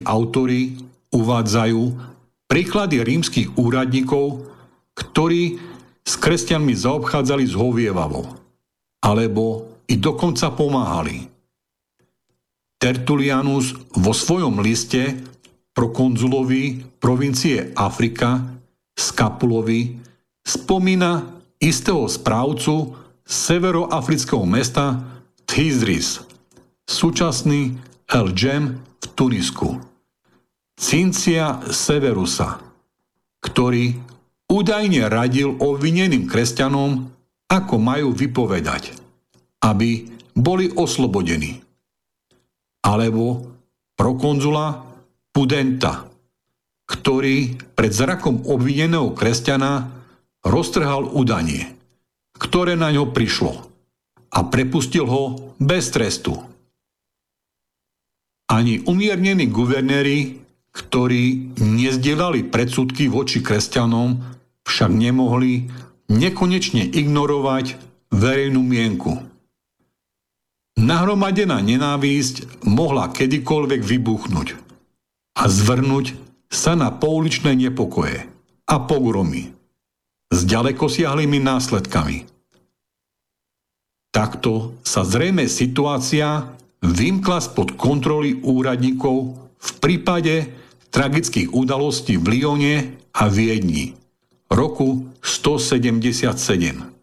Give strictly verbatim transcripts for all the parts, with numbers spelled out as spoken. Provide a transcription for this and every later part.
autori uvádzajú príklady rímskych úradníkov, ktorí s kresťanmi zaobchádzali zhovievavo, alebo i dokonca pomáhali. Tertulianus vo svojom liste prokonzulovi provincie Afrika Scapulovi spomína istého správcu severoafrického mesta Tizris, súčasný El Džem v Tunisku, Cincia Severusa, ktorý údajne radil obvineným kresťanom, ako majú vypovedať, aby boli oslobodení. Alebo prokonzula Pudenta, ktorý pred zrakom obvineného kresťana roztrhal udanie, ktoré na ňo prišlo, a prepustil ho bez trestu. Ani umiernení guvernéri, ktorí nezdielali predsudky voči kresťanom, však nemohli nekonečne ignorovať verejnú mienku. Nahromadená nenávisť mohla kedykoľvek vybuchnúť a zvrnúť sa na pouličné nepokoje a pogromy s ďalekosiahlými následkami. Takto sa zrejme situácia vymkla spod kontroly úradníkov v prípade tragických udalostí v Lyone a Viedni roku stosedemdesiatsedem.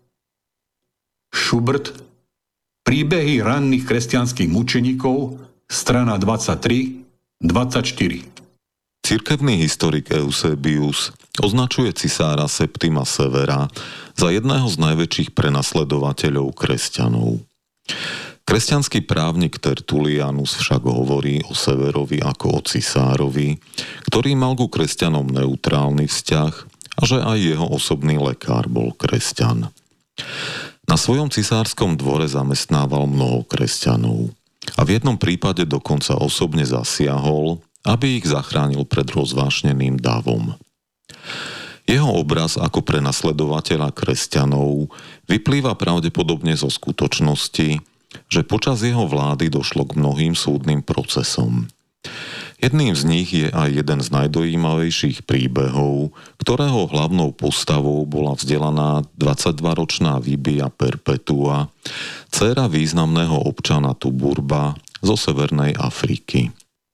Schubert, Príbehy ranných kresťanských mučeníkov, strana dvadsaťtri dvadsaťštyri. Cirkevný historik Eusebius označuje cisára Septima Severa za jedného z najväčších prenasledovateľov kresťanov. Kresťanský právnik Tertulianus však hovorí o Severovi ako o cisárovi, ktorý mal ku kresťanom neutrálny vzťah a že aj jeho osobný lekár bol kresťan. Na svojom cisárskom dvore zamestnával mnoho kresťanov a v jednom prípade dokonca osobne zasiahol, aby ich zachránil pred rozvášneným davom. Jeho obraz ako prenasledovateľa kresťanov vyplýva pravdepodobne zo skutočnosti, že počas jeho vlády došlo k mnohým súdnym procesom. Jedným z nich je aj jeden z najdojímavejších príbehov, ktorého hlavnou postavou bola vzdelaná dvadsaťdvaročná Vibia Perpetua, dcéra významného občana Tuburba zo Severnej Afriky.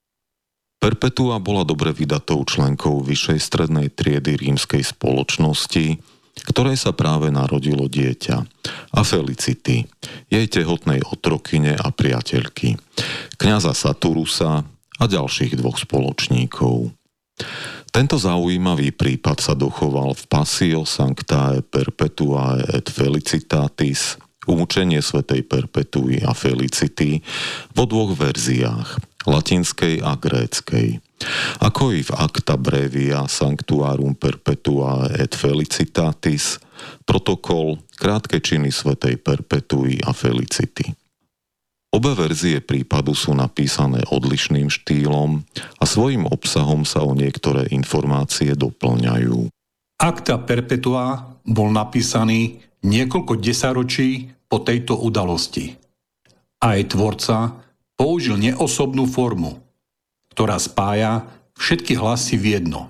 Perpetua bola dobre vydatou členkou vyššej strednej triedy rímskej spoločnosti, ktorej sa práve narodilo dieťa, a Felicity, jej tehotnej otrokyne a priateľky, kňaza Saturusa a ďalších dvoch spoločníkov. Tento zaujímavý prípad sa dochoval v Passio Sanctae Perpetuae et Felicitatis, umúčenie svätej Perpetuy a Felicity, vo dvoch verziách, latinskej a gréckej, ako i v Acta Brevia Sanctuarum Perpetuae et Felicitatis, protokol krátke činy svätej Perpetuy a Felicity. Obe verzie prípadu sú napísané odlišným štýlom a svojím obsahom sa o niektoré informácie doplňajú. Acta Perpetua bol napísaný niekoľko desaťročí po tejto udalosti. Aj tvorca použil neosobnú formu, ktorá spája všetky hlasy v jedno.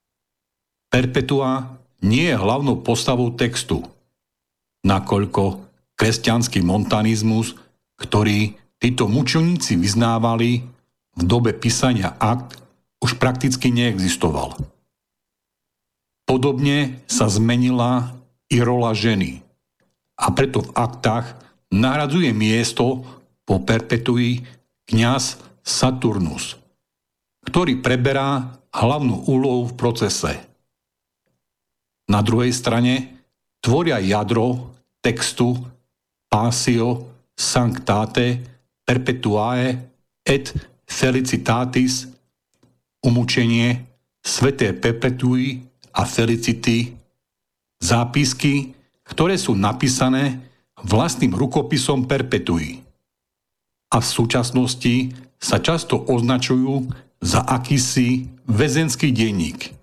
Perpetua nie je hlavnou postavou textu, nakoľko kresťanský montanizmus, ktorý títo mučeníci vyznávali v dobe písania akt, už prakticky neexistoval. Podobne sa zmenila i rola ženy a preto v aktách nahradzuje miesto po Perpetui kňaz Saturnus, ktorý preberá hlavnú úlohu v procese. Na druhej strane tvoria jadro textu Passio Sanctae Perpetuae et Felicitatis, umúčenie svätej Perpetuy a Felicity, zápisky, ktoré sú napísané vlastným rukopisom Perpetuy a v súčasnosti sa často označujú za akýsi väzenský denník.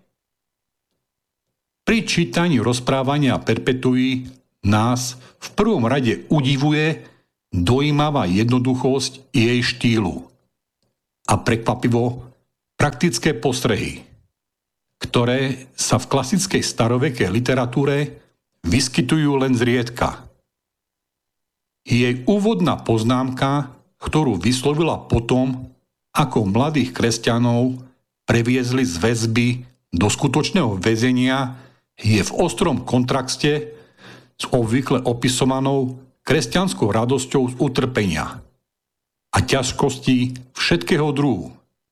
Pri čítaní rozprávania Perpetuy nás v prvom rade udivuje dojímavá jednoduchosť jej štýlu a prekvapivo praktické postrehy, ktoré sa v klasickej starovekej literatúre vyskytujú len zriedka. Jej úvodná poznámka, ktorú vyslovila potom, ako mladých kresťanov previezli z väzby do skutočného väzenia, je v ostrom kontraste s obvykle opisovanou kresťanskou radosťou z utrpenia a ťažkostí všetkého druhu.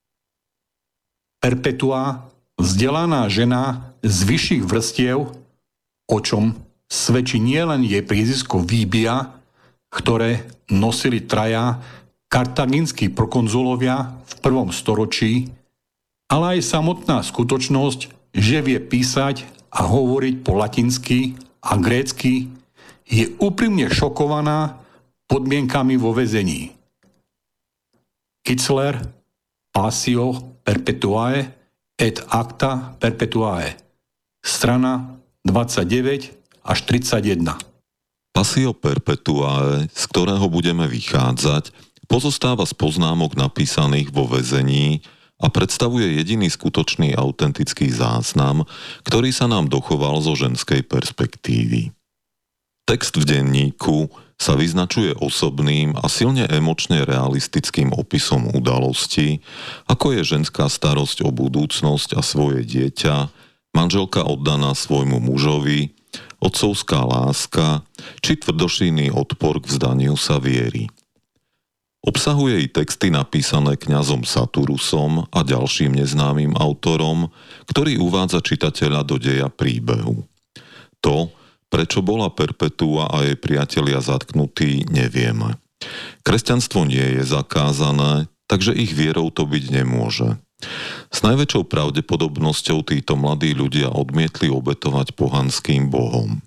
Perpetua, vzdelaná žena z vyšších vrstiev, o čom svedčí nielen jej priezvisko Výbia, ktoré nosili traja kartagínski prokonzulovia v prvom storočí, ale aj samotná skutočnosť, že vie písať a hovoriť po latinsky a grécky, je úprimne šokovaná podmienkami vo väzení. Kitzler, Passio perpetuae et acta perpetuae, strana dvadsaťdeväť až tridsaťjeden. Passio perpetuae, z ktorého budeme vychádzať, pozostáva z poznámok napísaných vo väzení a predstavuje jediný skutočný autentický záznam, ktorý sa nám dochoval zo ženskej perspektívy. Text v denníku sa vyznačuje osobným a silne emočne realistickým opisom udalostí, ako je ženská starosť o budúcnosť a svoje dieťa, manželka oddaná svojmu mužovi, otcovská láska či tvrdošíjny odpor k vzdaniu sa viery. Obsahuje i texty napísané kňazom Saturusom a ďalším neznámym autorom, ktorý uvádza čitateľa do deja príbehu. To, prečo bola Perpetua a jej priatelia zatknutí, nevieme. Kresťanstvo nie je zakázané, takže ich vierou to byť nemôže. S najväčšou pravdepodobnosťou títo mladí ľudia odmietli obetovať pohanským bohom.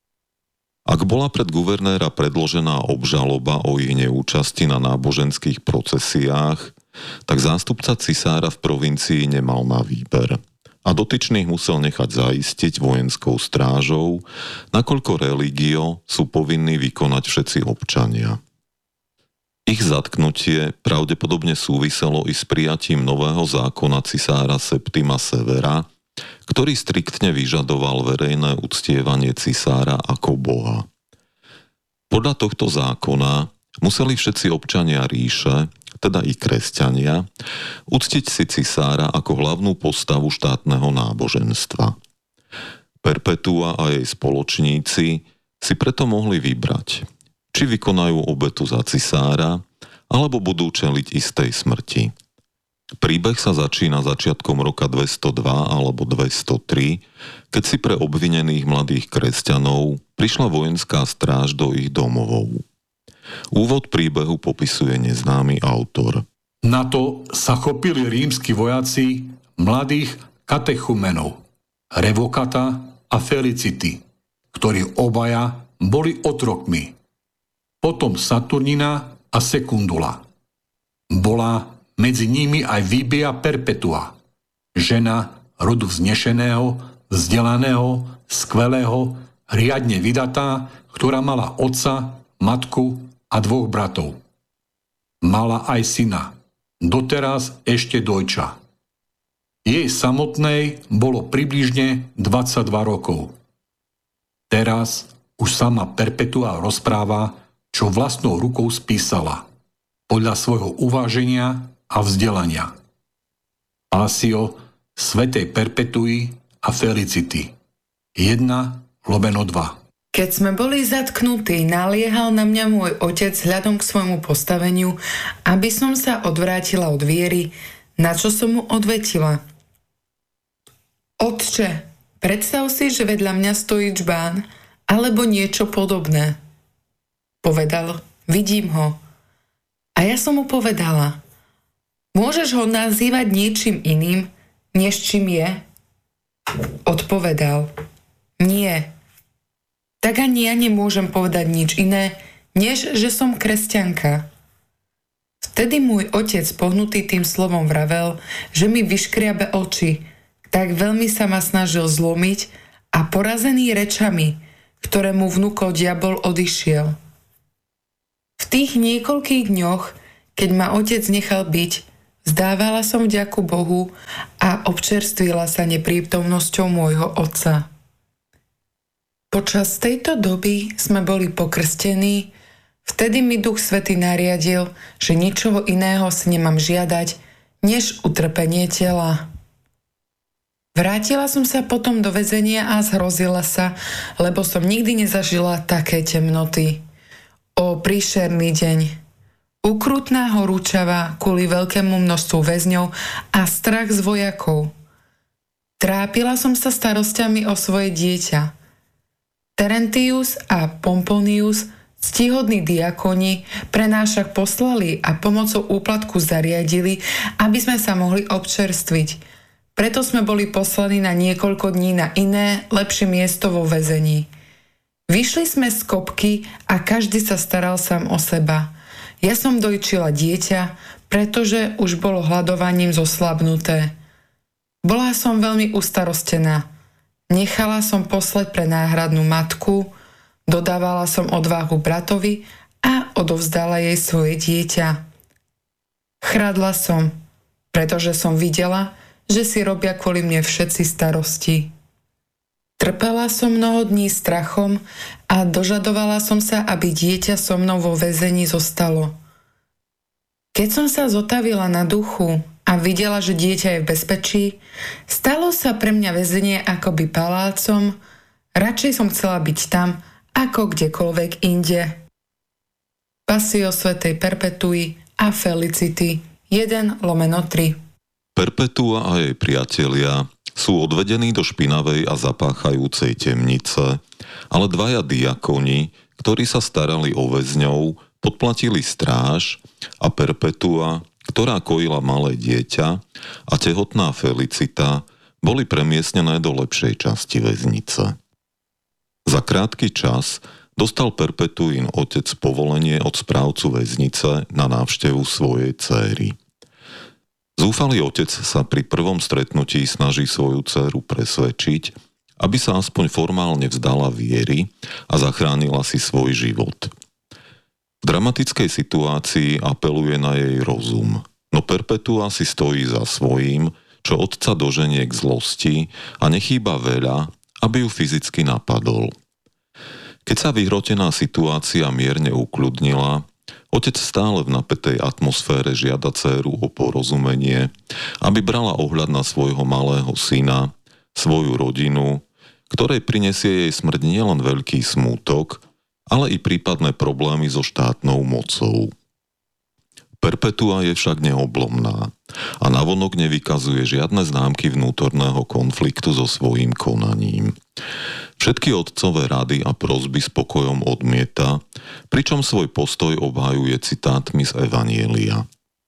Ak bola pred guvernéra predložená obžaloba o ich neúčasti na náboženských procesiách, tak zástupca cisára v provincii nemal na výber a dotyčných musel nechať zaistiť vojenskou strážou, nakoľko religio sú povinní vykonať všetci občania. Ich zatknutie pravdepodobne súviselo i s prijatím nového zákona cisára Septima Severa, ktorý striktne vyžadoval verejné uctievanie cisára ako boha. Podľa tohto zákona museli všetci občania ríše, teda i kresťania, uctiť si cisára ako hlavnú postavu štátneho náboženstva. Perpetua a jej spoločníci si preto mohli vybrať, či vykonajú obetu za cisára, alebo budú čeliť istej smrti. Príbeh sa začína začiatkom roka dvestodva alebo dvestotri, keď si pre obvinených mladých kresťanov prišla vojenská stráž do ich domovov. Úvod príbehu popisuje neznámy autor. Na to sa chopili rímski vojaci mladých katechumenov, Revokata a Felicity, ktorí obaja boli otrokmi. Potom Saturnina a Sekundula. Bola medzi nimi aj Výbia Perpetua, žena rodu vznešeného, vzdelaného, skvelého, riadne vydatá, ktorá mala otca, matku a dvoch bratov. Mala aj syna, doteraz ešte dojča. Jej samotnej bolo približne dvadsaťdva rokov. Teraz už sama Perpetua rozpráva, čo vlastnou rukou spísala, podľa svojho uváženia a vzdelania. Passio svätej Perpetui a Felicity. jedna lomeno dva. Keď sme boli zatknutí, naliehal na mňa môj otec hľadom k svojmu postaveniu, aby som sa odvrátila od viery, na čo som mu odvetila. Otče, predstav si, že vedľa mňa stojí džbán, alebo niečo podobné. Povedal, vidím ho. A ja som mu povedala, môžeš ho nazývať niečím iným, než čím je? Odpovedal, nie. Tak ani ja nemôžem povedať nič iné, než že som kresťanka. Vtedy môj otec, pohnutý tým slovom, vravel, že mi vyškriabe oči, tak veľmi sa ma snažil zlomiť a porazený rečami, ktoré mu vnúkol diabol, odišiel. V tých niekoľkých dňoch, keď ma otec nechal byť, Vzdávala som vďaku Bohu a občerstvila sa neprítomnosťou môjho otca. Počas tejto doby sme boli pokrstení, vtedy mi Duch Svätý nariadil, že ničoho iného si nemám žiadať, než utrpenie tela. Vrátila som sa potom do väzenia a zhrozila sa, lebo som nikdy nezažila také temnoty. O príšerný deň. Ukrutná horúčava kvôli veľkému množstvu väzňov a strach z vojakov. Trápila som sa starosťami o svoje dieťa. Terentius a Pomponius, ctihodní diakoni, pre nás však poslali a pomocou úplatku zariadili, aby sme sa mohli občerstviť. Preto sme boli poslaní na niekoľko dní na iné, lepšie miesto vo väzení. Vyšli sme z kopky a každý sa staral sám o seba. Ja som dojčila dieťa, pretože už bolo hladovaním zoslabnuté. Bola som veľmi ustarostená. Nechala som poslať pre náhradnú matku, dodávala som odvahu bratovi a odovzdala jej svoje dieťa. Chradla som, pretože som videla, že si robia kvôli mne všetci starosti. Trpela som mnoho dní strachom a dožadovala som sa, aby dieťa so mnou vo väzení zostalo. Keď som sa zotavila na duchu a videla, že dieťa je v bezpečí, stalo sa pre mňa väzenie akoby palácom, radšej som chcela byť tam, ako kdekoľvek inde. Passio svätej Perpetui a Felicity jeden lomeno tri. Perpetua a jej priatelia sú odvedení do špinavej a zapáchajúcej temnice, ale dvaja diakoni, ktorí sa starali o väzňov, podplatili stráž a Perpetua, ktorá kojila malé dieťa, a tehotná Felicita boli premiestnené do lepšej časti väznice. Za krátky čas dostal Perpetuín otec povolenie od správcu väznice na návštevu svojej céry. Zúfalý otec sa pri prvom stretnutí snaží svoju dcéru presvedčiť, aby sa aspoň formálne vzdala viery a zachránila si svoj život. V dramatickej situácii apeluje na jej rozum, no Perpetua si stojí za svojím, čo otca doženie k zlosti a nechýba veľa, aby ju fyzicky napadol. Keď sa vyhrotená situácia mierne ukľudnila, otec stále v napätej atmosfére žiada dcéru o porozumenie, aby brala ohľad na svojho malého syna, svoju rodinu, ktorej prinesie jej smrť nielen veľký smútok, ale i prípadné problémy so štátnou mocou. Perpetua je však neoblomná a navonok nevykazuje žiadne známky vnútorného konfliktu so svojím konaním. Všetky otcové rady a prosby spokojom odmieta, pričom svoj postoj obhajuje citátmi z Evanielia.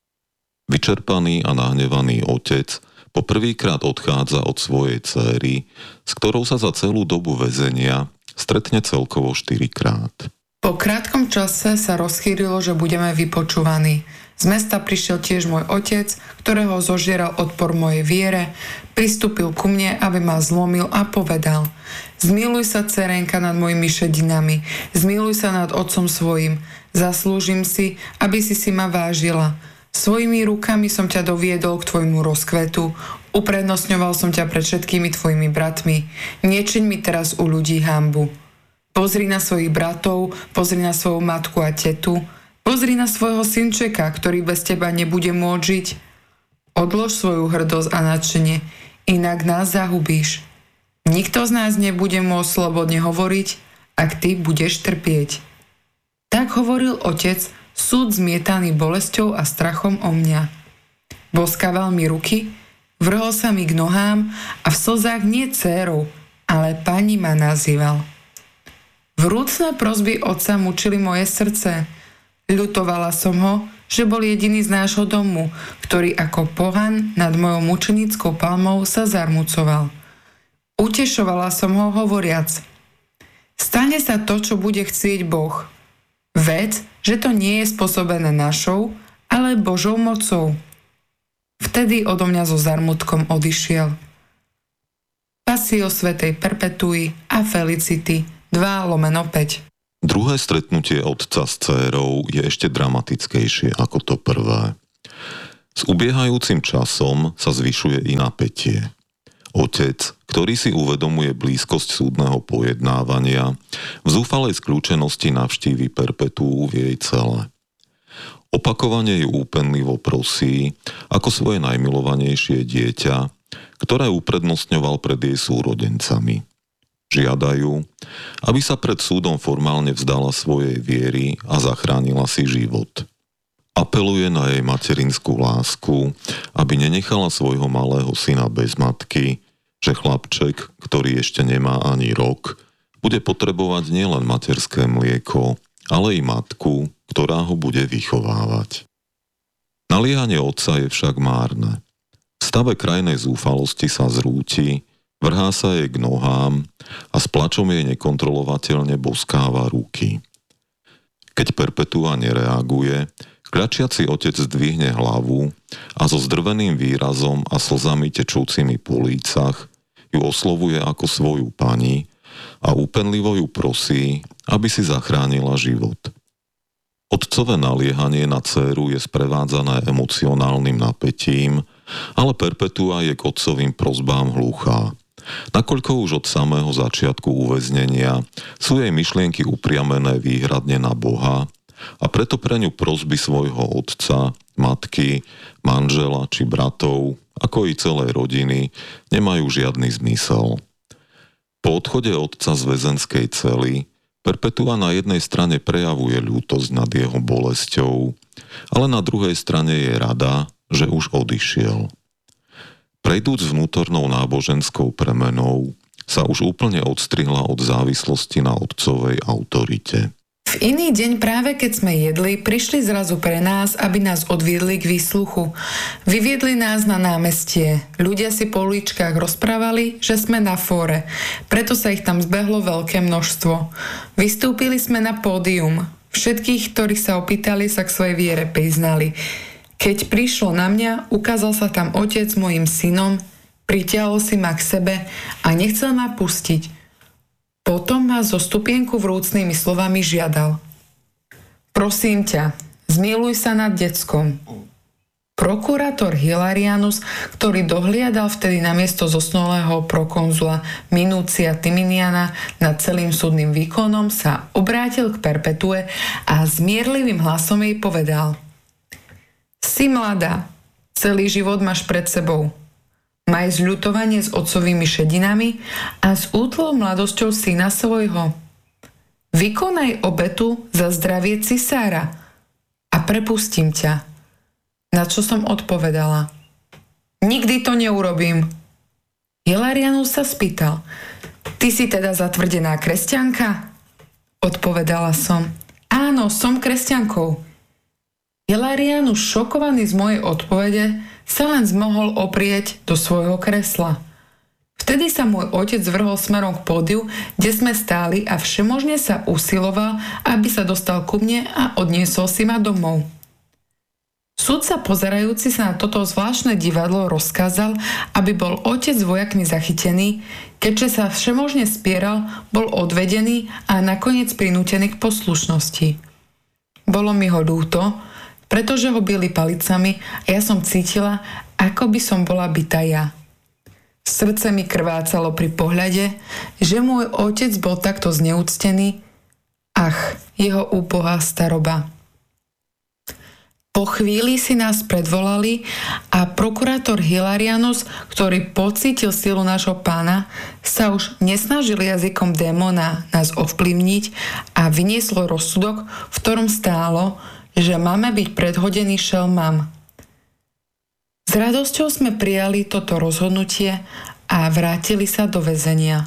Vyčerpaný a nahnevaný otec po prvýkrát odchádza od svojej céry, s ktorou sa za celú dobu väzenia stretne celkovo štyrikrát. Po krátkom čase sa rozchýrilo, že budeme vypočúvaní. Z mesta prišiel tiež môj otec, ktorého zožieral odpor mojej viere, pristúpil ku mne, aby ma zlomil a povedal: Zmiluj sa, dcerenka, nad mojimi šedinami, zmiluj sa nad otcom svojim, zaslúžim si, aby si si ma vážila. Svojimi rukami som ťa doviedol k tvojmu rozkvetu, uprednostňoval som ťa pred všetkými tvojimi bratmi, nečiň mi teraz u ľudí hanbu. Pozri na svojich bratov, pozri na svoju matku a tetu, pozri na svojho synčeka, ktorý bez teba nebude môcť žiť. Odlož svoju hrdosť a nadšenie, inak nás zahubíš. Nikto z nás nebude môcť slobodne hovoriť, ak ty budeš trpieť. Tak hovoril otec, súd zmietaný bolesťou a strachom o mňa. Boskával mi ruky, vrhol sa mi k nohám a v slzách nie dcérou, ale pani ma nazýval. Vrúcne prosby otca mučili moje srdce. Ľutovala som ho, že bol jediný z nášho domu, ktorý ako pohan nad mojou mučenickou palmou sa zarmucoval. Utešovala som ho hovoriac: Stane sa to, čo bude chcieť Boh. Vec, že to nie je spôsobené našou, ale Božou mocou. Vtedy odo mňa so zarmutkom odišiel. Passio svätej Perpetui a Felicity dva lomeno päť. Druhé stretnutie otca s dcérou je ešte dramatickejšie ako to prvé. S ubiehajúcim časom sa zvyšuje i napätie. Otec, ktorý si uvedomuje blízkosť súdneho pojednávania, v zúfalej skľúčenosti navštívi Perpetúu v jej cele. Opakovane ju úpenlivo prosí, ako svoje najmilovanejšie dieťa, ktoré uprednostňoval pred jej súrodencami. Žiadajú, aby sa pred súdom formálne vzdala svojej viery a zachránila si život. Apeluje na jej materinskú lásku, aby nenechala svojho malého syna bez matky, že chlapček, ktorý ešte nemá ani rok, bude potrebovať nielen materské mlieko, ale i matku, ktorá ho bude vychovávať. Naliehanie otca je však márne. V stave krajnej zúfalosti sa zrúti, vrhá sa jej k nohám a s plačom jej nekontrolovateľne boskáva ruky. Keď Perpetua nereaguje, kľačiaci otec zdvihne hlavu a so zdrveným výrazom a slzami tečúcimi po lícach ju oslovuje ako svoju pani a úpenlivo ju prosí, aby si zachránila život. Otcové naliehanie na dcéru je sprevádzané emocionálnym napätím, ale Perpetua je k otcovým prosbám hluchá. Nakoľko už od samého začiatku uväznenia sú jej myšlienky upriamené výhradne na Boha a preto pre ňu prosby svojho otca, matky, manžela či bratov, ako i celej rodiny, nemajú žiadny zmysel. Po odchode otca z väzenskej cely Perpetua na jednej strane prejavuje ľútosť nad jeho bolesťou, ale na druhej strane je rada, že už odišiel. Prejdúc vnútornou náboženskou premenou, sa už úplne odstrihla od závislosti na otcovej autorite. V iný deň práve keď sme jedli, prišli zrazu pre nás, aby nás odviedli k výsluchu. Vyviedli nás na námestie. Ľudia si po uličkách rozprávali, že sme na fóre. Preto sa ich tam zbehlo veľké množstvo. Vystúpili sme na pódium. Všetkých, ktorí sa opýtali, sa k svojej viere priznali. Keď prišlo na mňa, ukázal sa tam otec s mojím synom, pritiahol si ma k sebe a nechcel ma pustiť. Potom ma zo stupienku vrúcnými slovami žiadal. Prosím ťa, zmiluj sa nad deckom. Prokurátor Hilarianus, ktorý dohliadal vtedy na miesto zosnulého prokonzula Minúcia Timiniana nad celým súdnym výkonom, sa obrátil k Perpetue a zmierlivým hlasom jej povedal: Si mladá, celý život máš pred sebou. Maj zľutovanie s otcovými šedinami a s útlou mladosťou syna svojho. Vykonaj obetu za zdravie cisára a prepustím ťa. Na čo som odpovedala: Nikdy to neurobím. Hilarianus sa spýtal: Ty si teda zatvrdená kresťanka? Odpovedala som: Áno, som kresťankou. Hilarianus, šokovaný z mojej odpovede, sa len zmohol oprieť do svojho kresla. Vtedy sa môj otec vrhol smerom k pódiu, kde sme stáli, a všemožne sa usiloval, aby sa dostal ku mne a odniesol si ma domov. Sudca, pozerajúci sa na toto zvláštne divadlo, rozkázal, aby bol otec vojakmi zachytený, keďže sa všemožne spieral, bol odvedený a nakoniec prinútený k poslušnosti. Bolo mi ho ľúto, pretože ho bili palicami a ja som cítila, ako by som bola bitá ja. Srdce mi krvácalo pri pohľade, že môj otec bol takto zneúctený. Ach, jeho úbohá staroba. Po chvíli si nás predvolali a prokurátor Hilarianus, ktorý pocítil silu nášho pána, sa už nesnažil jazykom démona nás ovplyvniť a vynieslo rozsudok, v ktorom stálo, že máme byť predhodení šelmám. S radosťou sme prijali toto rozhodnutie a vrátili sa do väzenia.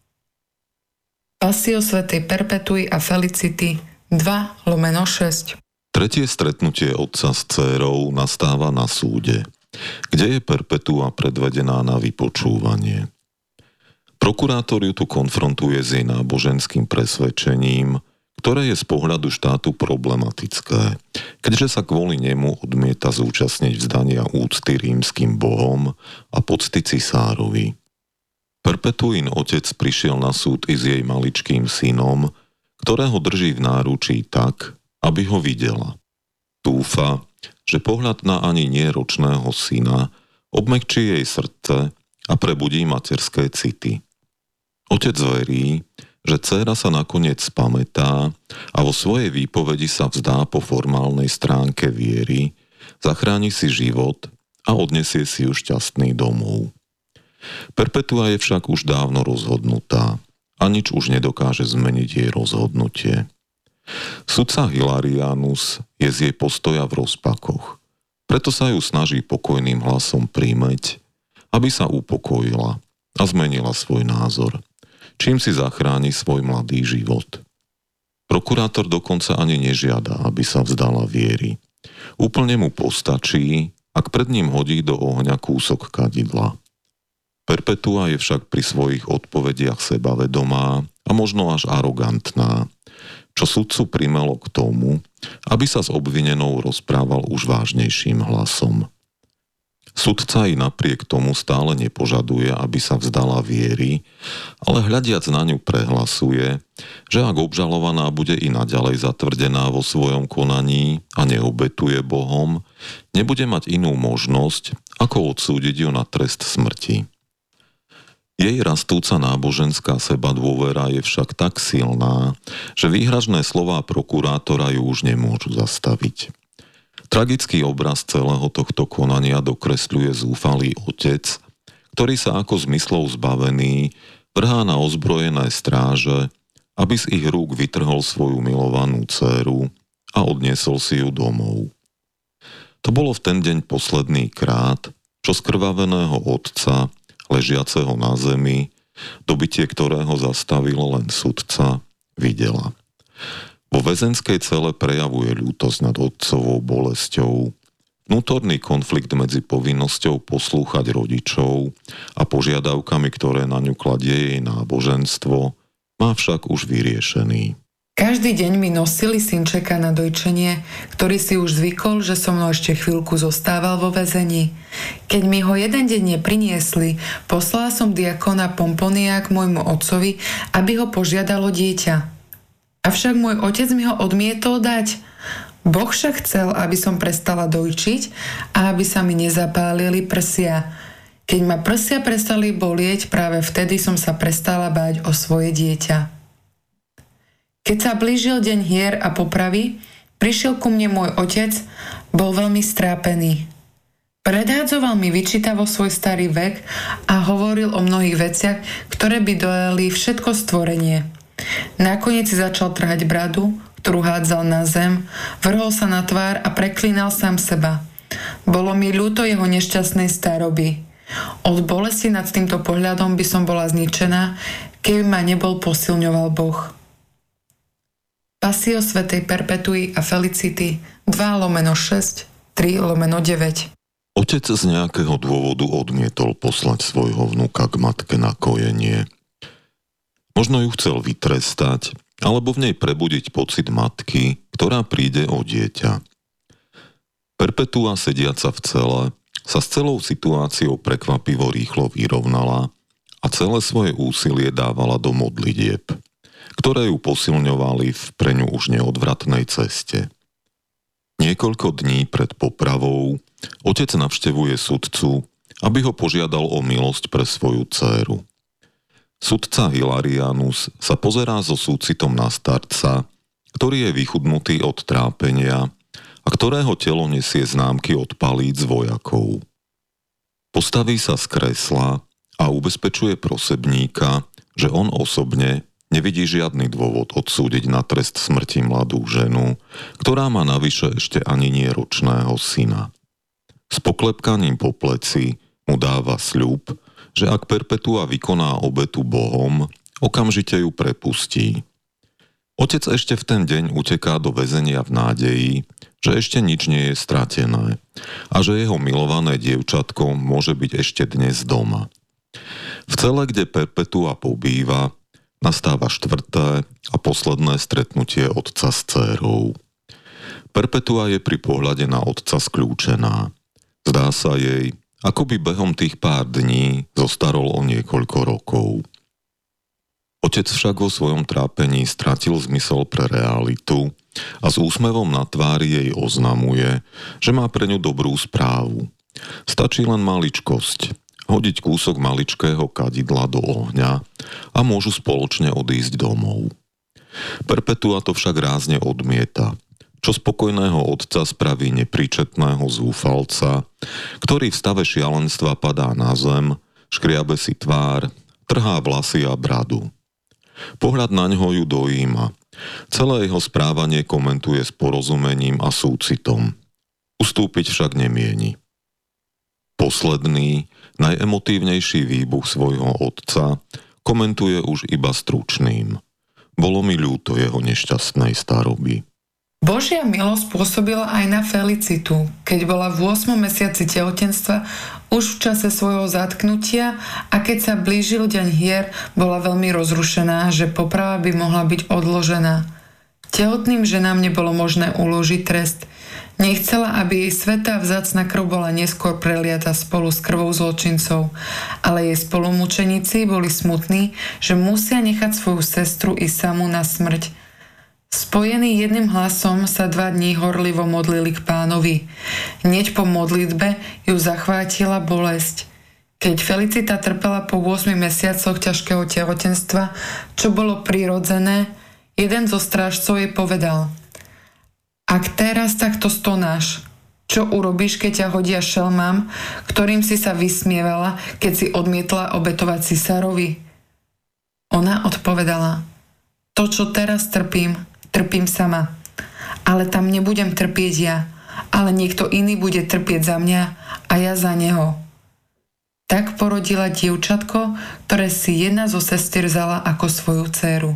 Passio svätej Perpetui a Felicity dva lomeno šesť. Tretie stretnutie otca s dcérou nastáva na súde, kde je Perpetua predvedená na vypočúvanie. Prokurátor ju tu konfrontuje s jej náboženským presvedčením, ktoré je z pohľadu štátu problematické, keďže sa kvôli nemu odmieta zúčastniť vzdania úcty rímskym bohom a pocty cisárovi. Perpetuín otec prišiel na súd i s jej maličkým synom, ktorého drží v náručí tak, aby ho videla. Dúfa, že pohľad na ani nie ročného syna obmekčí jej srdce a prebudí materské city. Otec verí, že dcéra sa nakoniec spamätá a vo svojej výpovedi sa vzdá po formálnej stránke viery, zachráni si život a odnesie si ju šťastný domov. Perpetua je však už dávno rozhodnutá a nič už nedokáže zmeniť jej rozhodnutie. Sudca Hilarianus je z jej postoja v rozpakoch, preto sa ju snaží pokojným hlasom príjmeť, aby sa upokojila a zmenila svoj názor, čím si zachráni svoj mladý život. Prokurátor dokonca ani nežiada, aby sa vzdala viery. Úplne mu postačí, ak pred ním hodí do ohňa kúsok kadidla. Perpetua je však pri svojich odpovediach sebavedomá a možno až arogantná, čo sudcu primelo k tomu, aby sa s obvinenou rozprával už vážnejším hlasom. Sudca i napriek tomu stále nepožaduje, aby sa vzdala viery, ale hľadiac na ňu prehlasuje, že ak obžalovaná bude i naďalej zatvrdená vo svojom konaní a neobetuje Bohom, nebude mať inú možnosť, ako odsúdiť ju na trest smrti. Jej rastúca náboženská sebadôvera je však tak silná, že výhražné slová prokurátora ju už nemôžu zastaviť. Tragický obraz celého tohto konania dokresľuje zúfalý otec, ktorý sa ako zmyslov zbavený vrhá na ozbrojené stráže, aby z ich rúk vytrhol svoju milovanú dcéru a odniesol si ju domov. To bolo v ten deň posledný krát, čo skrvaveného otca, ležiaceho na zemi, dobytie ktorého zastavil len sudca, videla. Vo väzenskej cele prejavuje ľútosť nad otcovou bolesťou, vnútorný konflikt medzi povinnosťou poslúchať rodičov a požiadavkami, ktoré na ňu kladie jej náboženstvo, má však už vyriešený. Každý deň mi nosili synčeka na dojčenie, ktorý si už zvykol, že so mnou ešte chvíľku zostával vo väzení. Keď mi ho jeden deň nepriniesli, poslala som diakona Pomponia k môjmu otcovi, aby ho požiadalo dieťa. Avšak môj otec mi ho odmietol dať. Boh však chcel, aby som prestala dojčiť a aby sa mi nezapálili prsia. Keď ma prsia prestali bolieť, práve vtedy som sa prestala báť o svoje dieťa. Keď sa blížil deň hier a popravy, prišiel ku mne môj otec, bol veľmi strápený. Predhádzoval mi vyčítavo svoj starý vek a hovoril o mnohých veciach, ktoré by dojali všetko stvorenie. Nakoniec si začal trhať bradu, ktorú hádzal na zem, vrhol sa na tvár a preklínal sám seba. Bolo mi ľúto jeho nešťastnej staroby. Od bolesti nad týmto pohľadom by som bola zničená, keby ma nebol posilňoval Boh. Pasio svätej Perpetui a Felicity dva lomeno šesť, tri lomeno deväť. Otec z nejakého dôvodu odmietol poslať svojho vnuka k matke na kojenie. Možno ju chcel vytrestať, alebo v nej prebudiť pocit matky, ktorá príde o dieťa. Perpetua, sediaca v cele, sa s celou situáciou prekvapivo rýchlo vyrovnala a celé svoje úsilie dávala do modlitieb, ktoré ju posilňovali v pre ňu už neodvratnej ceste. Niekoľko dní pred popravou otec navštevuje sudcu, aby ho požiadal o milosť pre svoju dcéru. Sudca Hilarianus sa pozerá so súcitom na starca, ktorý je vychudnutý od trápenia a ktorého telo nesie známky od palíc vojakov. Postaví sa z kresla a ubezpečuje prosebníka, že on osobne nevidí žiadny dôvod odsúdiť na trest smrti mladú ženu, ktorá má navyše ešte ani nie ročného syna. S poklepkaním po pleci mu dáva sľub, že ak Perpetua vykoná obetu Bohom, okamžite ju prepustí. Otec ešte v ten deň uteká do väzenia v nádeji, že ešte nič nie je stratené a že jeho milované dievčatko môže byť ešte dnes doma. V cele, kde Perpetua pobýva, nastáva štvrté a posledné stretnutie otca s dcérou. Perpetua je pri pohľade na otca skľúčená. Zdá sa jej, ako by behom tých pár dní zostarol o niekoľko rokov. Otec však vo svojom trápení stratil zmysel pre realitu a s úsmevom na tvári jej oznamuje, že má pre ňu dobrú správu. Stačí len maličkosť, hodiť kúsok maličkého kadidla do ohňa a môžu spoločne odísť domov. Perpetua to však rázne odmieta, čo spokojného otca spraví nepríčetného zúfalca, ktorý v stave šialenstva padá na zem, škriabe si tvár, trhá vlasy a bradu. Pohľad na ňo ju dojíma. Celé jeho správanie komentuje s porozumením a súcitom. Ustúpiť však nemieni. Posledný, najemotívnejší výbuch svojho otca komentuje už iba stručným. Bolo mi ľúto jeho nešťastnej staroby. Božia milosť pôsobila aj na Felicitu, keď bola v ôsmom mesiaci tehotenstva už v čase svojho zatknutia a keď sa blížil deň hier, bola veľmi rozrušená, že poprava by mohla byť odložená. Tehotným ženám nebolo možné uložiť trest. Nechcela, aby jej svätá vzácna krv bola neskôr preliata spolu s krvou zločincov, ale jej spolumučeníci boli smutní, že musia nechať svoju sestru i samú na smrť. Spojení jedným hlasom sa dva dní horlivo modlili k Pánovi. Hneď po modlitbe ju zachvátila bolesť. Keď Felicita trpela po ôsmich mesiacoch ťažkého tehotenstva, čo bolo prirodzené, jeden zo strážcov jej povedal: Ak teraz takto stonáš, čo urobíš, keď ťa hodia šelmám, ktorým si sa vysmievala, keď si odmietla obetovať cisárovi? Ona odpovedala: To, čo teraz trpím, trpím sama. Ale tam nebudem trpieť ja, ale niekto iný bude trpieť za mňa a ja za neho. Tak porodila dievčatko, ktoré si jedna zo sestier vzala ako svoju dcéru.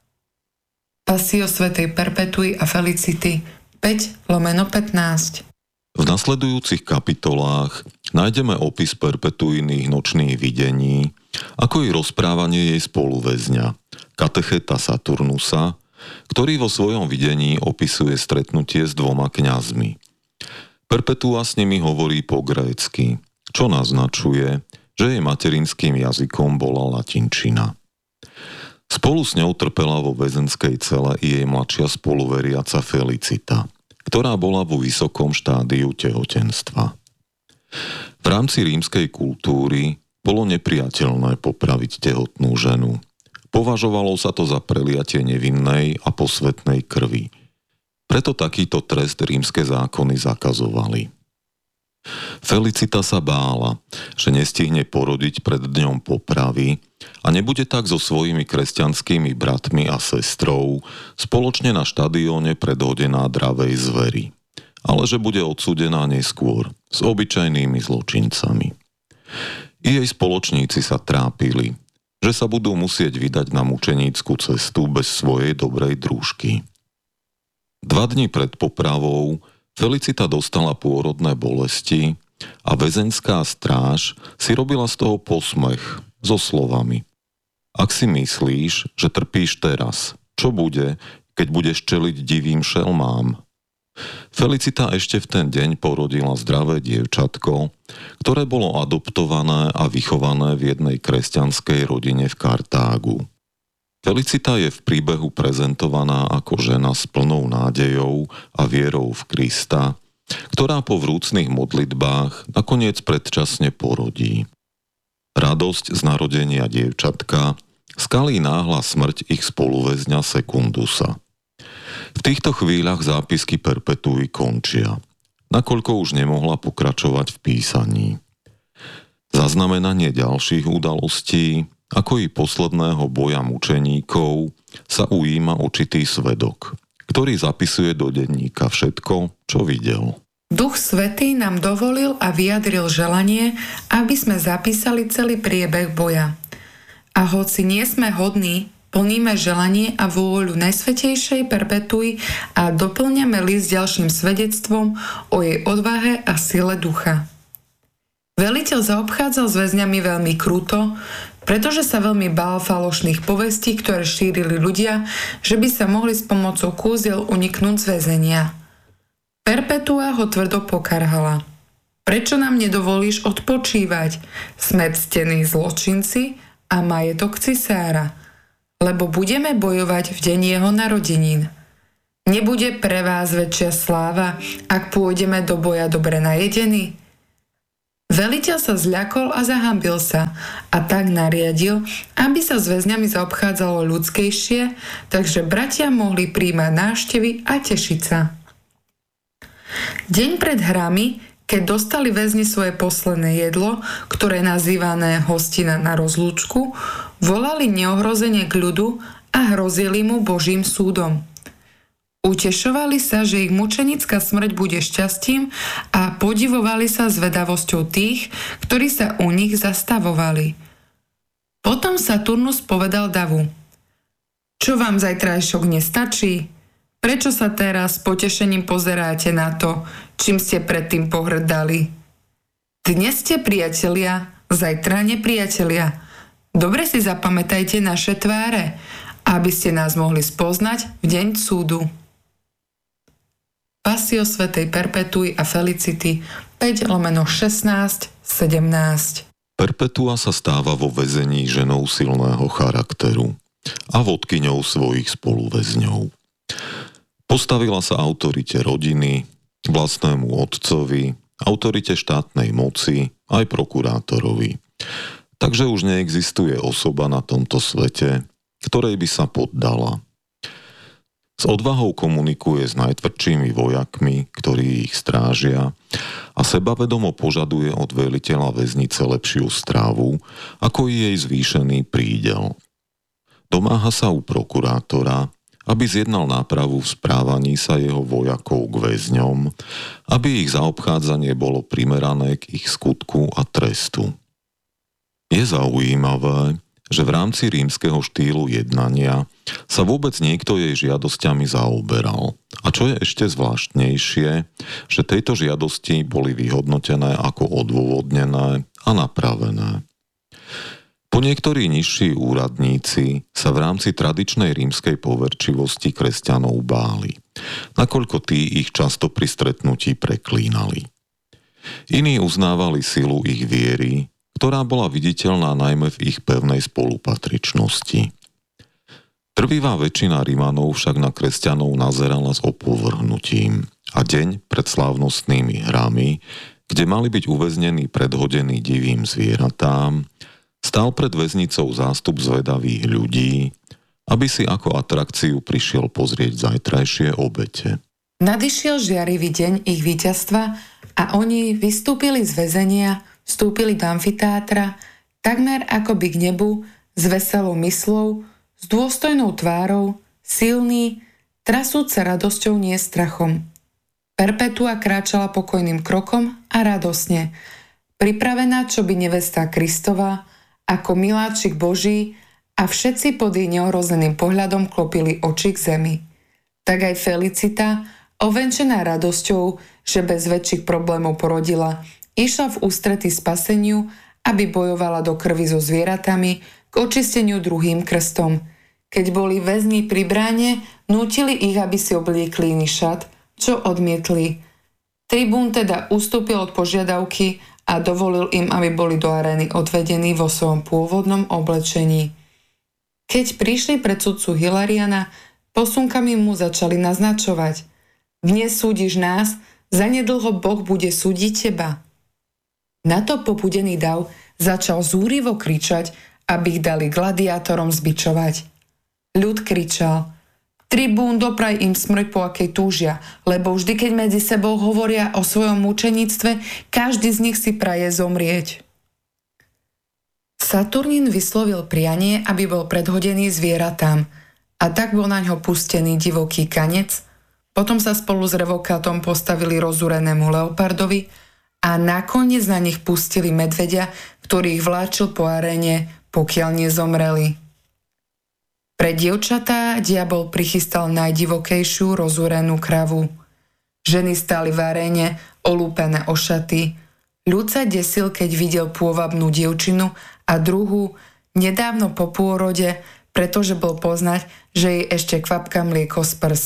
Passio svätej Perpetui a Felicity päť lomeno pätnásť. V nasledujúcich kapitolách nájdeme opis Perpetuiných nočných videní, ako i rozprávanie jej spoluväzňa, katecheta Saturnusa, ktorý vo svojom videní opisuje stretnutie s dvoma kňazmi. Perpetua s nimi hovorí po grécky, čo naznačuje, že jej materinským jazykom bola latinčina. Spolu s ňou trpela vo väzenskej cele i jej mladšia spoluveriaca Felicita, ktorá bola vo vysokom štádiu tehotenstva. V rámci rímskej kultúry bolo nepriateľné popraviť tehotnú ženu. Považovalo sa to za preliatie nevinnej a posvätnej krvi. Preto takýto trest rímske zákony zakazovali. Felicita sa bála, že nestihne porodiť pred dňom popravy a nebude tak so svojimi kresťanskými bratmi a sestrou spoločne na štadióne predhodená dravej zveri, ale že bude odsúdená neskôr s obyčajnými zločincami. I jej spoločníci sa trápili, že sa budú musieť vydať na mučenícku cestu bez svojej dobrej družky. Dva dni pred popravou Felicita dostala pôrodné bolesti a väzenská stráž si robila z toho posmech so slovami: Ak si myslíš, že trpíš teraz, čo bude, keď budeš čeliť divým šelmám? Felicita ešte v ten deň porodila zdravé dievčatko, ktoré bolo adoptované a vychované v jednej kresťanskej rodine v Kartágu. Felicita je v príbehu prezentovaná ako žena s plnou nádejou a vierou v Krista, ktorá po vrúcnych modlitbách nakoniec predčasne porodí. Radosť z narodenia dievčatka skalí náhla smrť ich spoluväzňa Secundusa. V týchto chvíľach zápisky Perpetui končia, nakoľko už nemohla pokračovať v písaní. Zaznamenanie ďalších udalostí, ako i posledného boja mučeníkov, sa ujíma určitý svedok, ktorý zapisuje do denníka všetko, čo videl. Duch Svätý nám dovolil a vyjadril želanie, aby sme zapísali celý priebeh boja. A hoci nie sme hodní, plníme želanie a vôľu Najsvätejšej Perpetui a doplňame list ďalším svedectvom o jej odvahe a sile ducha. Veliteľ zaobchádzal s väzňami veľmi kruto, pretože sa veľmi bál falošných povestí, ktoré šírili ľudia, že by sa mohli s pomocou kúziel uniknúť z väzenia. Perpetua ho tvrdo pokarhala. Prečo nám nedovolíš odpočívať? Sme ctení zločinci a majetok cisára. lebo budeme bojovať v deň jeho narodenín. Nebude pre vás väčšia sláva, ak pôjdeme do boja dobre najedení? Veliteľ sa zľakol a zahambil sa a tak nariadil, aby sa s väzňami zaobchádzalo ľudskejšie, takže bratia mohli príjmať návštevy a tešiť sa. Deň pred hrami, keď dostali väzni svoje posledné jedlo, ktoré je nazývané hostina na rozlúčku, volali neohrozene k ľudu a hrozili mu Božím súdom. Utešovali sa, že ich mučenická smrť bude šťastím a podivovali sa zvedavosťou tých, ktorí sa u nich zastavovali. Potom Saturnus povedal davu: Čo vám zajtrajšok nestačí? Prečo sa teraz s potešením pozeráte na to, čím ste predtým pohrdali? Dnes ste priatelia, zajtra nepriatelia. Dobre si zapamätajte naše tváre, aby ste nás mohli spoznať v deň súdu. Passio svätej Perpetui a Felicity päť lomeno šestnásť sedemnásť. Perpetua sa stáva vo väzení ženou silného charakteru a vodkyňou svojich spoluväzňov. Postavila sa autorite rodiny, vlastnému otcovi, autorite štátnej moci aj prokurátorovi. Takže už neexistuje osoba na tomto svete, ktorej by sa poddala. S odvahou komunikuje s najtvrdšími vojakmi, ktorí ich strážia, a sebavedomo požaduje od veliteľa väznice lepšiu strávu, ako jej zvýšený prídel. Domáha sa u prokurátora, aby zjednal nápravu v správaní sa jeho vojakov k väzňom, aby ich zaobchádzanie bolo primerané k ich skutku a trestu. Je zaujímavé, že v rámci rímskeho štýlu jednania sa vôbec niekto jej žiadosťami zaoberal. A čo je ešte zvláštnejšie, že tejto žiadosti boli vyhodnotené ako odôvodnené a napravené. Po niektorí nižší úradníci sa v rámci tradičnej rímskej poverčivosti kresťanov báli, nakoľko tí ich často pri stretnutí preklínali. Iní uznávali silu ich viery, ktorá bola viditeľná najmä v ich pevnej spolupatričnosti. Drvivá väčšina Rimanov však na kresťanov nazerala s opovrhnutím a deň pred slávnostnými hrami, kde mali byť uväznení predhodení divým zvieratám, stál pred väznicou zástup zvedavých ľudí, aby si ako atrakciu prišiel pozrieť zajtrajšie obete. Nadišiel žiarivý deň ich víťazstva a oni vystúpili z väzenia, vstúpili do amfiteátra, takmer akoby k nebu, s veselou myslou, s dôstojnou tvárou, silný, trasúc sa radosťou, nie strachom. Perpetua kráčala pokojným krokom a radosne, pripravená čo by nevesta Kristova, ako miláčik Boží, a všetci pod jej neohrozeným pohľadom klopili oči k zemi. Tak aj Felicita, ovenčená radosťou, že bez väčších problémov porodila, išla v ústrety spaseniu, aby bojovala do krvi so zvieratami k očisteniu druhým krstom. Keď boli väzni pri bráne, nútili ich, aby si obliekli iný šat, čo odmietli. Tribún teda ustúpil od požiadavky a dovolil im, aby boli do arény odvedení vo svojom pôvodnom oblečení. Keď prišli pred sudcu Hilariana, posunkami mu začali naznačovať: Dnes súdiš nás, zanedlho Boh bude súdiť teba. Na to popudený dav začal zúrivo kričať, aby ich dali gladiátorom zbičovať. Ľud kričal: Tribún, dopraj im smrť, po akej túžia, lebo vždy, keď medzi sebou hovoria o svojom mučeníctve, každý z nich si praje zomrieť. Saturnín vyslovil prianie, aby bol predhodený zvieratám, a tak bol na ňo pustený divoký kanec. Potom sa spolu s revokátom postavili rozúrenému leopardovi a nakoniec na nich pustili medveďa, ktorý ich vláčil po aréne, pokiaľ nezomreli. Pre dievčatá diabol prichystal najdivokejšiu rozúrenú kravu. Ženy stáli v aréne, olúpené o šaty. Ľud sa desil, keď videl pôvabnú dievčinu a druhú nedávno po pôrode, pretože bol poznať, že jej ešte kvapka mlieko z prs.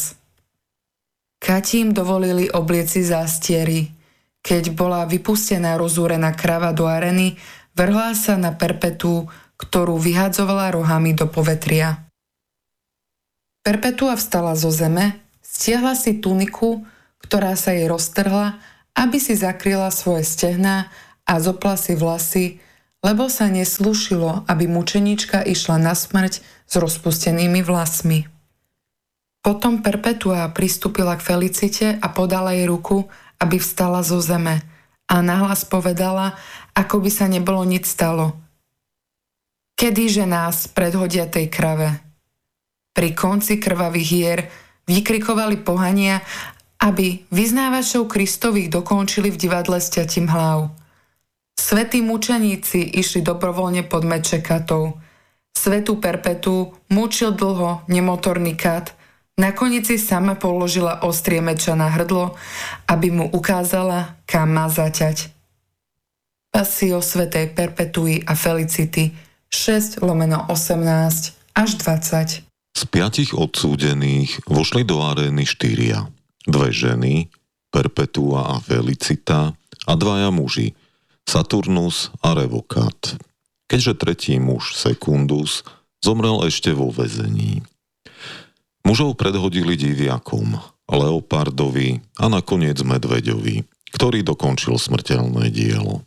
Kati im dovolili oblieci zástiery. Keď bola vypustená rozúrená krava do areny, vrhla sa na Perpetu, ktorú vyhadzovala rohami do povetria. Perpetua vstala zo zeme, stiahla si tuniku, ktorá sa jej roztrhla, aby si zakryla svoje stehná a zopla si vlasy, lebo sa neslúšilo, aby mučeníčka išla na smrť s rozpustenými vlasmi. Potom Perpetua pristúpila k Felicite a podala jej ruku, aby vstala zo zeme a nahlas povedala, ako by sa nebolo nič stalo. Kedyže nás predhodia tej krave? Pri konci krvavých hier vykrikovali pohania, aby vyznávačov Kristových dokončili v divadle Sťatím hlav. Svätí mučeníci išli dobrovoľne pod meče katov. Svätú Perpetu mučil dlho nemotorný kat, nakoniec si sama položila ostrie meča na hrdlo, aby mu ukázala, kam má zaťať. Pasio svätej Perpetui a Felicity šesť lomeno osemnásť až dvadsať. Z piatich odsúdených vošli do arény štyria. Dve ženy, Perpetua a Felicita, a dvaja muži, Saturnus a Revocat. Keďže tretí muž, Secundus, zomrel ešte vo väzení. Mužov predhodili diviakom, Leopardovi a nakoniec Medveďovi, ktorý dokončil smrteľné dielo.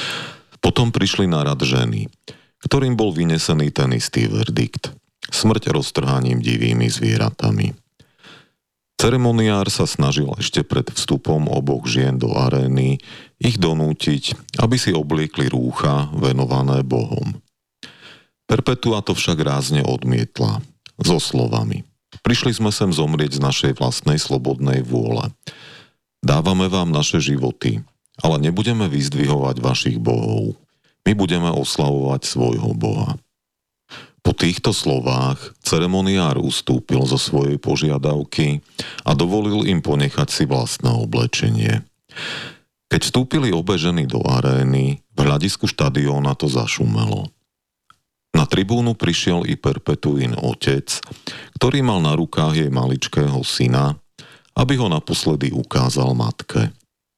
Potom prišli na rad ženy, ktorým bol vynesený ten istý verdikt. Smrť roztrhaním divými zvieratami. Ceremoniár sa snažil ešte pred vstupom oboch žien do arény ich donútiť, aby si obliekli rúcha venované Bohom. Perpetua to však rázne odmietla, so slovami: Prišli sme sem zomrieť z našej vlastnej slobodnej vôle. Dávame vám naše životy, ale nebudeme vyzdvihovať vašich bohov. My budeme oslavovať svojho Boha. Po týchto slovách ceremoniár ustúpil zo svojej požiadavky a dovolil im ponechať si vlastné oblečenie. Keď vstúpili obe ženy do arény, v hľadisku štadióna to zašumelo. Na tribúnu prišiel i Perpetuín otec, ktorý mal na rukách jej maličkého syna, aby ho naposledy ukázal matke.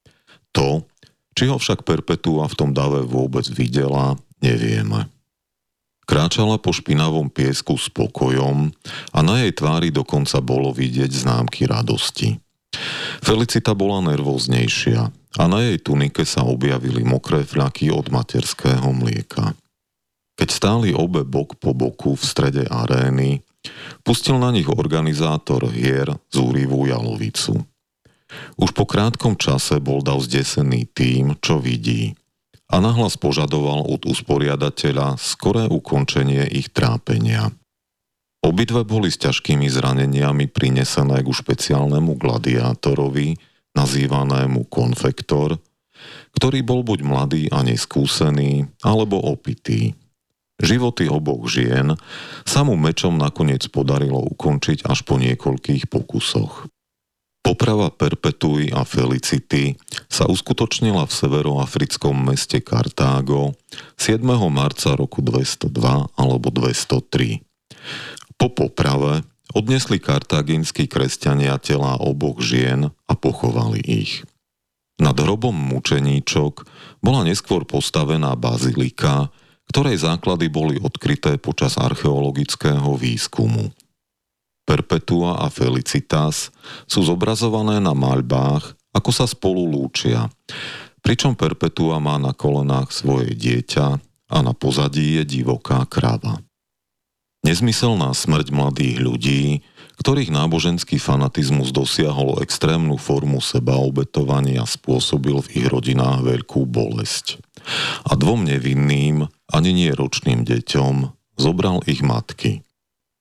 To, či ho však Perpetua v tom dave vôbec videla, nevieme. Kráčala po špinavom piesku s pokojom a na jej tvári dokonca bolo vidieť známky radosti. Felicita bola nervóznejšia a na jej tunike sa objavili mokré fľaky od materského mlieka. Keď stáli obe bok po boku v strede arény, pustil na nich organizátor hier zúrivú jalovicu. Už po krátkom čase bol dav zdesený tým, čo vidí, a nahlas požadoval od usporiadateľa skoré ukončenie ich trápenia. Obidve boli s ťažkými zraneniami prinesené ku špeciálnemu gladiátorovi, nazývanému konfektor, ktorý bol buď mladý a neskúsený, alebo opitý. Životy oboch žien sa mu mečom nakoniec podarilo ukončiť až po niekoľkých pokusoch. Poprava Perpetuy a Felicity sa uskutočnila v severoafrickom meste Kartágo siedmeho marca roku dvestodva alebo dvestotri. Po poprave odnesli kartáginskí kresťania telá oboch žien a pochovali ich. Nad hrobom mučeníčok bola neskôr postavená bazilika, ktorej základy boli odkryté počas archeologického výskumu. Perpetua a Felicitas sú zobrazované na maľbách, ako sa spolu lúčia, pričom Perpetua má na kolenách svoje dieťa a na pozadí je divoká krava. Nezmyselná smrť mladých ľudí, ktorých náboženský fanatizmus dosiahol extrémnu formu sebaobetovania, spôsobil v ich rodinách veľkú bolesť. A dvom nevinným, ani nie ročným deťom, zobral ich matky.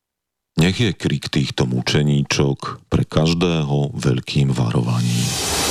Nech je krik týchto mučeníčok pre každého veľkým varovaním.